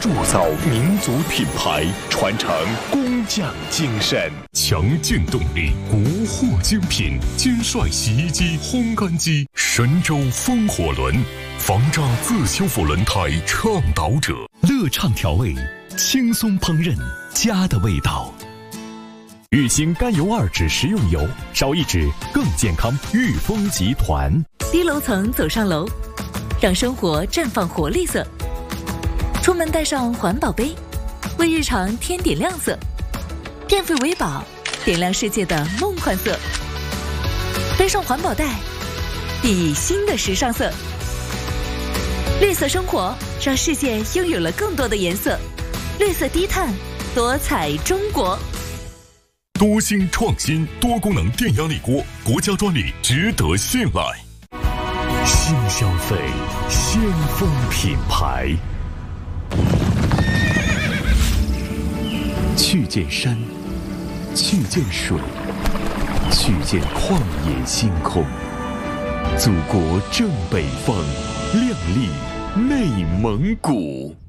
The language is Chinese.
铸造民族品牌，传承工匠精神。 强劲动力，国货精品，金帅洗衣机、烘干机，神州风火轮，防炸自修复轮胎倡导者。 乐畅调味，轻松烹饪，家的味道。玉兴甘油2酯食用油，少1酯更健康。裕丰集团。 低楼层走上楼，让生活绽放活力色。出门带上环保杯，为日常添点亮色。电费为宝，点亮世界的梦幻色。背上环保袋，熠熠新的时尚色。绿色生活，让世界拥有了更多的颜色。绿色低碳，多彩中国。 多星创新多功能电压力锅，国家专利，值得信赖。 新消费，先锋品牌。去见山，去见水，去见旷野星空。祖国正北方，亮丽内蒙古。